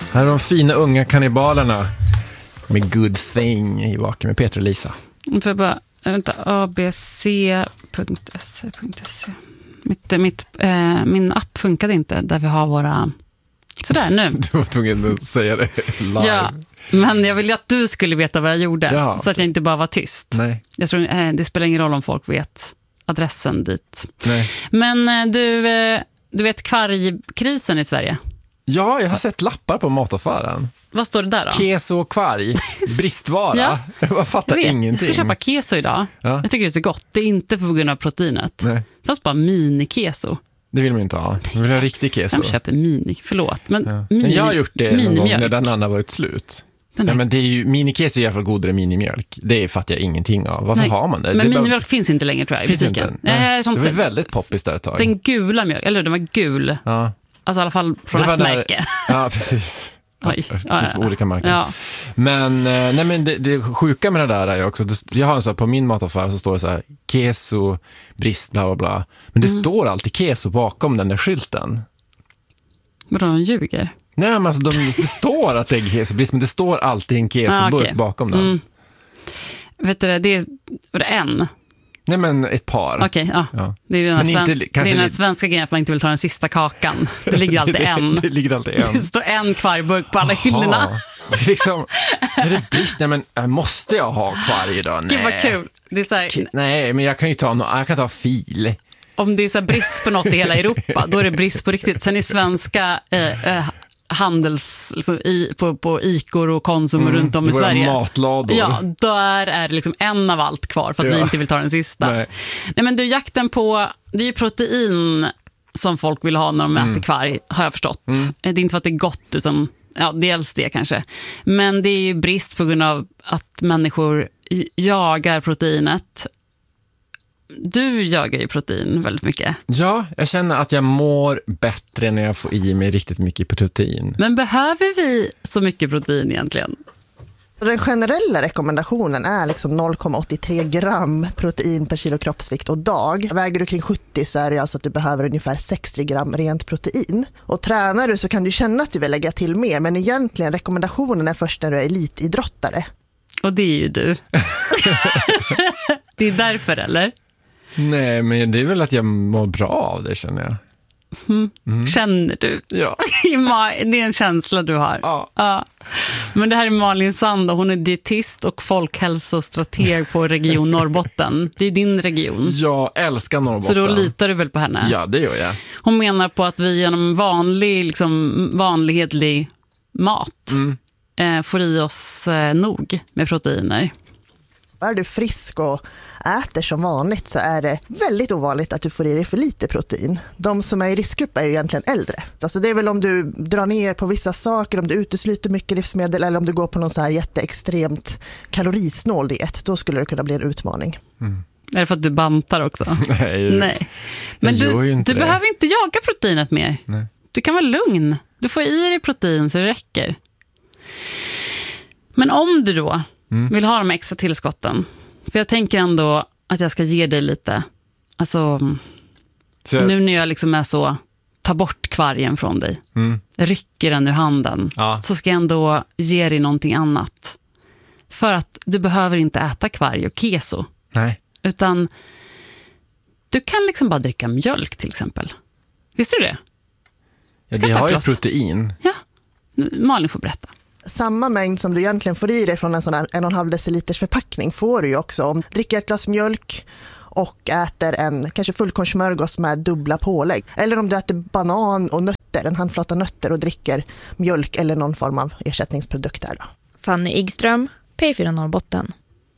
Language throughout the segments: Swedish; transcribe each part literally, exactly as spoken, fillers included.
Här är de fina unga kannibalerna med Good Thing i Vaken med Peter och Lisa. För bara, vänta, a b c punkt s e punkt se. Mitt, mitt, eh, min app funkade inte där vi har våra... Sådär nu. Du var tvungen att säga det live. Ja, men jag ville att du skulle veta vad jag gjorde. Ja, så att jag inte bara var tyst. Nej. Jag tror, eh, det spelar ingen roll om folk vet adressen dit. Nej. Men eh, du, eh, du vet kvargkrisen i Sverige? Ja, jag har sett lappar på mataffären. Vad står det där då? Keso och kvarg. Bristvara. Ja. Jag fattar Jag vet, ingenting. jag ska köpa keso idag. Ja. Jag tycker det är så gott. Det är inte på grund av proteinet. Nej, Fast bara mini-keso. det vill man inte ha. Man vill ha riktig keso. Jag köper mini, förlåt. Men, Ja. mini, Men jag har gjort det någon gång minimjölk. när den andra varit slut. Den Ja, här- men det är ju, minikeso är i alla fall godare än minimjölk. Det fattar jag ingenting av. Varför Nej, har man det? Men det är bara- minimjölk finns inte längre tror jag i finns butiken. inte. Nej. Eh, sånt Det var sätt. väldigt poppis där ett tag. Den gula mjölk, eller den var gul. Ja. Alltså i alla fall från Det var ett där- märke. Ja, precis. Oj. Det finns Ja, ja. olika märken. Ja. Men, eh, nej, men det, det sjuka med det där är ju också, det- jag har en så här, på min mataffär så står det så här, keso, brist, bla bla bla. Men det Mm. står alltid keso bakom den där skylten. Vadå, de ljuger? Nej, men alltså, de, det står att det är keso, brist, men det står alltid en kesoburk Ah, okej. bakom den. Mm. Vet du det, det är, var det en? Nej, men ett par. Okej, ja. Ja. Det är den här, Men inte sven- li- det kanske är den här lite- svenska grejen att man inte vill ta den sista kakan. Det ligger alltid det, en. Det ligger alltid en. Det står en kvargburk på alla hyllorna. Jaha. Det är liksom, är det brist? Nej, men äh, måste jag ha kvar idag? Gud vad Nej. kul. Det är så här, Nej, men jag kan ju ta, no- jag kan ta fil. om det är så här brist på något i hela Europa, då är det brist på riktigt. Sen i svenska eh, eh, handels, liksom, i, på, på Ikor och Konsum och runt om i Våra Sverige. matlador. Ja, där är det liksom en av allt kvar för att Ja. vi inte vill ta den sista. Nej. Nej, men du, jakten på, det är ju protein som folk vill ha när de äter kvarg, har jag förstått. Det är inte för att det är gott, utan ja, dels det kanske. Men det är ju brist på grund av att människor j- jagar proteinet. Du jagar ju protein väldigt mycket. Ja, jag känner att jag mår bättre när jag får i mig riktigt mycket protein. Men behöver vi så mycket protein egentligen? Den generella rekommendationen är liksom noll komma åttiotre gram protein per kilo kroppsvikt och dag. Väger du kring sjuttio så är det alltså att du behöver ungefär sextio gram rent protein. Och tränar du så kan du känna att du vill lägga till mer, men egentligen rekommendationen är först när du är elitidrottare. Och det är ju du. Det är därför, eller? Nej, men det är väl att jag mår bra av det, känner jag. Känner du? Ja. Det är en känsla du har. Ja. Ja. Men det här är Malin Sand och hon är dietist och folkhälsostrateg på Region Norrbotten. Det är din region. Jag älskar Norrbotten. Så då litar du väl på henne? Ja, det gör jag. Hon menar på att vi genom vanlig, liksom, vanlighetlig mat Mm. eh, får i oss eh, nog med proteiner. Är du frisk och äter som vanligt så är det väldigt ovanligt att du får i dig för lite protein. De som är i riskgrupp är ju egentligen äldre. Alltså det är väl om du drar ner på vissa saker, om du utesluter mycket livsmedel eller om du går på någon så här jätteextremt kalorisnål diet, då skulle det kunna bli en utmaning. Är det för att du bantar också? Nej. Nej. Men Jag gör ju du, inte du det. behöver inte jaga proteinet mer. Nej. Du kan vara lugn. Du får i dig protein så det räcker. Men om du då Mm. vill ha de extra tillskotten, för jag tänker ändå att jag ska ge dig lite, alltså Så jag, nu när jag liksom är så, ta bort kvargen från dig, mm. rycker den ur handen, Ja. så ska jag ändå ge dig någonting annat. För att du behöver inte äta kvarg och keso, Nej. utan du kan liksom bara dricka mjölk till exempel. Visste du det? Ja, kan det ta har ju glass. protein. Ja, Nu- Malin får berätta. Samma mängd som du egentligen får i dig från en sån här en och en halv deciliters förpackning får du ju också om du dricker ett glas mjölk och äter en kanske fullkornssmörgås med dubbla pålägg. Eller om du äter banan och nötter, en handflata nötter och dricker mjölk eller någon form av ersättningsprodukt där då. Fanny Igström, P fyra Norrbotten.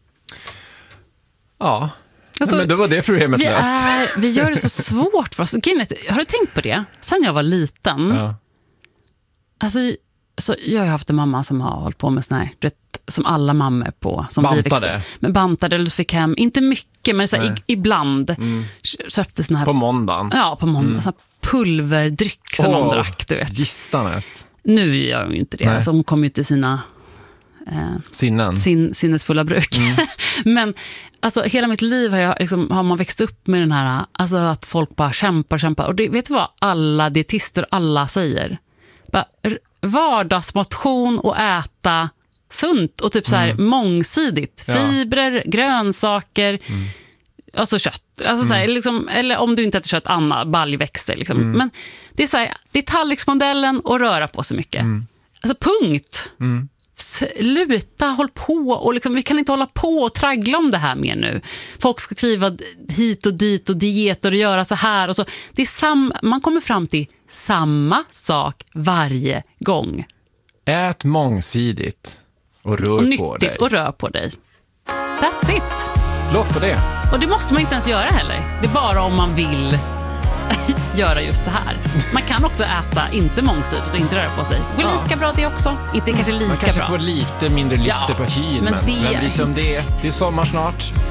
Ja. Alltså, Nej, men då var det problemet Vi, löst. är, vi gör det så svårt för oss. Kenneth, har du tänkt på det? Sen jag var liten, Ja. alltså, så jag har haft en mamma som har hållit på med sån här, du vet, som alla mammor på. Som Bantade. Vi växte, men bantade eller fick hem, inte mycket, men så här, Nej. i, ibland Mm. köpte sån här, På måndagen. ja, på måndag, sån här pulverdryck som Åh, någon drack, du vet. Gistanes. Nu gör hon ju inte det, Nej. alltså, hon kom ju till sina eh, Sinnen. sin, sinnesfulla bruk. Mm. Men alltså, hela mitt liv har, jag, liksom, har man växt upp med den här, alltså, att folk bara kämpar, kämpar. Och det, vet du vad alla dietister, alla säger? Bara, r- vardagsmotion och äta sunt och typ så här Mm. mångsidigt. Ja. Fibrer, grönsaker, Mm. alltså kött. Alltså så här, liksom, eller om du inte äter kött, Anna, baljväxter. Liksom. Mm. Men det är, så här, det är tallriksmodellen och röra på sig mycket. Mm. Alltså punkt. Mm. Sluta, håll på. Och liksom, vi kan inte hålla på och traggla om det här mer nu. Folk ska skriva hit och dit och dieter och göra så här. Och så. Det är sam- man kommer fram till samma sak varje gång. Ät mångsidigt och rör Och på dig. nyttigt och rör på dig. That's it. Låt på det. Och det måste man inte ens göra heller. Det är bara om man vill göra just så här. Man kan också äta inte mångsidigt och inte röra på sig. Går Ja. lika bra det också. Inte kanske lika Man kanske bra. får lite mindre lister Ja, på hyn, men men, det men är blir som inte- det. Det är sommar snart.